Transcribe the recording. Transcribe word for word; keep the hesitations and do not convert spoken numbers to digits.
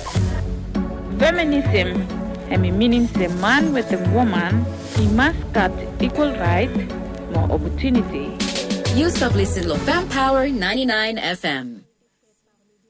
Feminism, and it means a man with a woman, he must got equal rights, more opportunity. You stop listening to Fem Power ninety-nine F M.